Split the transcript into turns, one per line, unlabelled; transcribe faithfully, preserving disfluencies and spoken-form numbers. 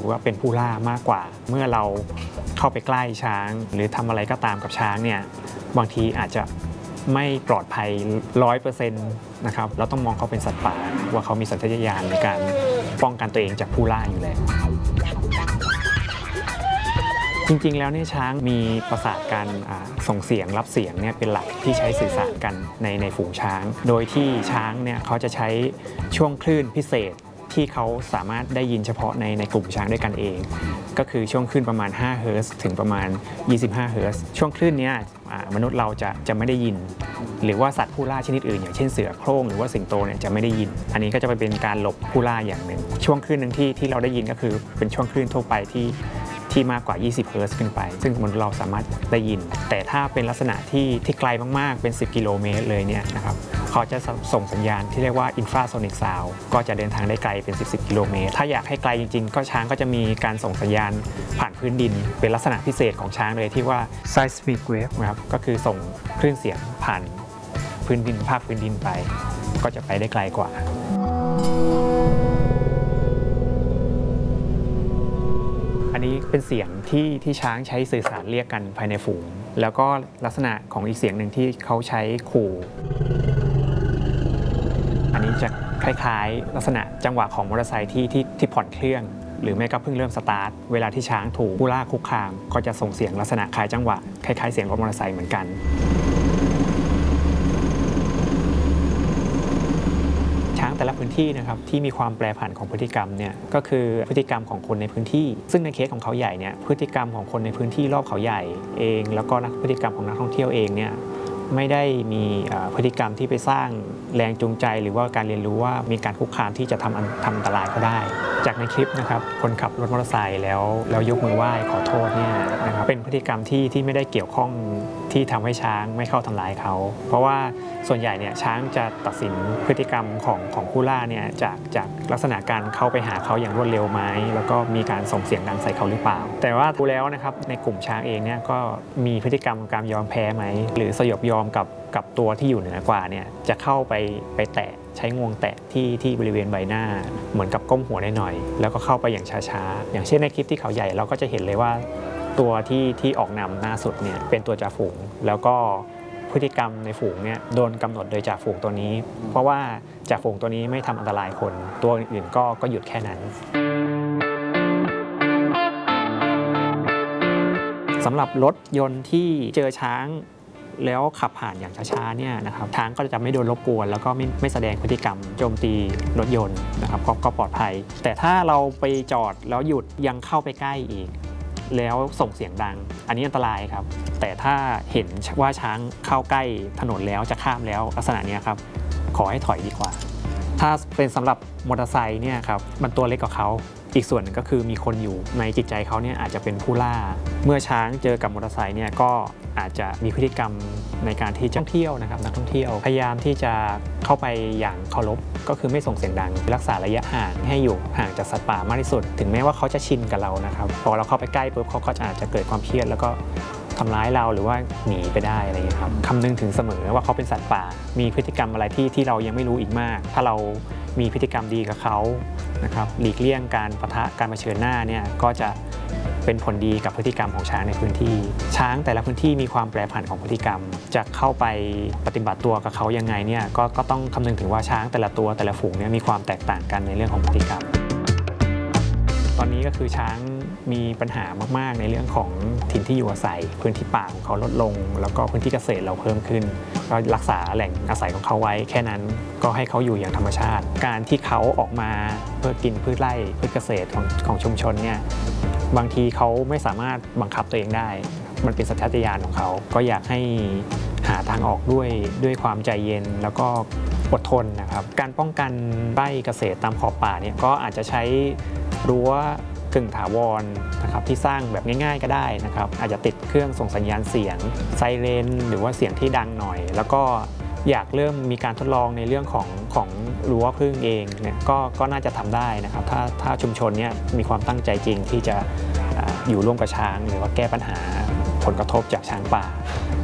ว่าเป็นผู้ล่ามากกว่าเมื่อเราเข้าไปใกล้ช้างหรือทำอะไรก็ตามกับช้างเนี่ยบางทีอาจจะไม่ปลอดภัย ร้อยเปอร์เซ็นต์ นะครับเราต้องมองเขาเป็นสัตว์ป่าว่าเขามีสัญชาตญาณในการป้องกันตัวเองจากผู้ล่าอยู่แล้วจริงๆแล้วเนี่ยช้างมีประสาทการส่งเสียงรับเสียงเนี่ยเป็นหลักที่ใช้สื่อสารกันในในฝูงช้างโดยที่ช้างเนี่ยเขาจะใช้ช่วงคลื่นพิเศษที่เขาสามารถได้ยินเฉพาะในในกลุ่มช้างด้วยกันเองก็คือช่วงคลื่นประมาณห้าเฮิร์ตซ์ถึงประมาณยี่สิบห้าเฮิร์ตซ์ช่วงคลื่นนี้มนุษย์เราจะจะไม่ได้ยินหรือว่าสัตว์ผู้ล่าชนิดอื่นอย่างเช่นเสือโคร่งหรือว่าสิงโตเนี่ยจะไม่ได้ยินอันนี้ก็จะไปเป็นการหลบผู้ล่าอย่างหนึ่งช่วงคลื่นหนึ่งที่ที่เราได้ยินก็คือเป็นช่วงคลื่นทั่วไปที่ที่มากกว่ายี่สิบเฮิร์ตซ์ขึ้นไปซึ่งมนุษย์เราสามารถได้ยินแต่ถ้าเป็นลักษณะที่ที่ไกลมากๆเป็นสิบกิโลเมตรเลยเนี่ยนะครับเขาจะส่งสัญญาณที่เรียกว่าอินฟราโซนิกซาวด์ก็จะเดินทางได้ไกลเป็นสิบ สิบกิโลเมตรถ้าอยากให้ไกลจริงๆก็ช้างก็จะมีการส่งสัญญาณผ่านพื้นดินเป็นลักษณะพิเศษของช้างเลยที่ว่า seismic wave นะครับก็คือส่งคลื่นเสียงผ่านพื้นดินภาคพื้นดินไปก็จะไปได้ไกลกว่าอันนี้เป็นเสียงที่ที่ช้างใช้สื่อสารเรียกกันภายในฝูงแล้วก็ลักษณะของอีกเสียงหนึ่งที่เขาใช้ขู่อันนี้จะคล้ายๆลักษณะจังหวะของมอเตอร์ไซค์ที่ที่ที่ผ่อนเครื่องหรือไม่ก็เพิ่งเริ่มสตาร์ทเวลาที่ช้างถูกผู้ล่าคุกคามก็จะส่งเสียงลักษณะคล้ายจังหวะคล้ายๆเสียงรถมอเตอร์ไซค์เหมือนกันช้างแต่ละพื้นที่นะครับที่มีความแปรผันของพฤติกรรมเนี่ยก็คือพฤติกรรมของคนในพื้นที่ซึ่งในเคสของเขาใหญ่เนี่ยพฤติกรรมของคนในพื้นที่รอบเขาใหญ่เองแล้วก็นักพฤติกรรมของนักท่องเที่ยวเองเนี่ยไม่ได้มีพฤติกรรมที่ไปสร้างแรงจูงใจหรือว่าการเรียนรู้ว่ามีการคุกคามที่จะทำทำอันตรายเขาได้จากในคลิปนะครับคนขับรถมอเตอร์ไซค์แล้วแล้วยกมือไหว้ขอโทษเนี่ยนะครับเป็นพฤติกรรมที่ที่ไม่ได้เกี่ยวข้องที่ทำให้ช้างไม่เข้าทำร้ายเขาเพราะว่าส่วนใหญ่เนี่ยช้างจะตัดสินพฤติกรรมของของผู้ล่าเนี่ยจากจากลักษณะการเข้าไปหาเขาอย่างรวดเร็วไหมแล้วก็มีการส่งเสียงดังใส่เขาหรือเปล่าแต่ว่าดูแล้วนะครับในกลุ่มช้างเองเนี่ยก็มีพฤติกรรมการยอมแพ้ไหมหรือสยบยอมกับกับตัวที่อยู่เหนือกว่าเนี่ยจะเข้าไปไปแตะใช้งวงแตะที่ที่บริเวณใบหน้าเหมือนกับก้มหัวหน่อยๆแล้วก็เข้าไปอย่างช้าๆอย่างเช่นในคลิปที่เขาใหญ่เราก็จะเห็นเลยว่าตัวที่ที่ออกนำหน้าสุดเนี่ยเป็นตัวจ่าฝูงแล้วก็พฤติกรรมในฝูงเนี่ยโดนกำหนดโดยจ่าฝูงตัวนี้เพราะว่าจ่าฝูงตัวนี้ไม่ทำอันตรายคนตัวอื่นๆก็ก็หยุดแค่นั้นสำหรับรถยนต์ที่เจอช้างแล้วขับผ่านอย่างช้าๆเนี่ยนะครับช้างก็จะไม่โดนรบกวนแล้วก็ไม่ไม่แสดงพฤติกรรมโจมตีรถยนต์นะครับก็ก็ปลอดภัยแต่ถ้าเราไปจอดแล้วหยุดยังเข้าไปใกล้อีกแล้วส่งเสียงดังอันนี้อันตรายครับแต่ถ้าเห็นว่าช้างเข้าใกล้ถนนแล้วจะข้ามแล้วลักษณะนี้ครับขอให้ถอยดีกว่าถ้าเป็นสำหรับมอเตอร์ไซค์เนี่ยครับมันตัวเล็กกว่าเขาอีกส่วนหนึ่งก็คือมีคนอยู่ในจิตใจเขาเนี่ยอาจจะเป็นผู้ล่าเมื่อช้างเจอกับมอเตอร์ไซค์เนี่ยก็อาจจะมีพฤติกรรมในการที่ท่องเที่ยวนะครับนักท่องเที่ยวพยายามที่จะเข้าไปอย่างเคารพก็คือไม่ส่งเสียงดังรักษาระยะห่างให้อยู่ห่างจากสัตว์ป่ามากที่สุดถึงแม้ว่าเขาจะชินกับเรานะครับพอเราเข้าไปใกล้ปุ๊บเขาก็อาจจะเกิดความเครียดแล้วก็ทำร้ายเราหรือว่าหนีไปได้อะไรอย่างนี้ครับคำนึงถึงเสมอว่าเขาเป็นสัตว์ป่ามีพฤติกรรมอะไรที่ที่เรายังไม่รู้อีกมากถ้าเรามีพฤติกรรมดีกับเขานะครับหลีกเลี่ยงการปะทะการเผชิญหน้าเนี่ยก็จะเป็นผลดีกับพฤติกรรมของช้างในพื้นที่ช้างแต่ละพื้นที่มีความแปรผันของพฤติกรรมจะเข้าไปปฏิบัติตัวกับเขายังไงเนี่ยก็ก็ต้องคำนึงถึงว่าช้างแต่ละตัวแต่ละฝูงเนี่ยมีความแตกต่างกันในเรื่องของพฤติกรรมตอนนี้ก็คือช้างมีปัญหามากๆในเรื่องของถิ่นที่อยู่อาศัยพื้นที่ป่าของเขาลดลงแล้วก็พื้นที่เกษตรเราเพิ่มขึ้นก็รักษาแหล่งอาศัยของเขาไว้แค่นั้นก็ให้เขาอยู่อย่างธรรมชาติการที่เขาออกมาเพื่อกินพืชไร่พืชเกษตรของของชุมชนเนี่ยบางทีเขาไม่สามารถบังคับตัวเองได้มันเป็นสัญชาตญาณของเขาก็อยากให้หาทางออกด้วยด้วยความใจเย็นแล้วก็อดทนนะครับการป้องกันไร่เกษตรตามขอบป่าเนี่ยก็อาจจะใช้รั้วกึ่งถาวรนะครับที่สร้างแบบง่ายๆก็ได้นะครับอาจจะติดเครื่องส่งสัญญาณเสียงไซเรนหรือว่าเสียงที่ดังหน่อยแล้วก็อยากเริ่มมีการทดลองในเรื่องของของรั้วพึ่งเองเนี่ยก็ก็น่าจะทำได้นะครับถ้าถ้าชุมชนเนี่ยมีความตั้งใจจริงที่จะอยู่ร่วมกับช้างหรือว่าแก้ปัญหาผลกระทบจากช้างป่า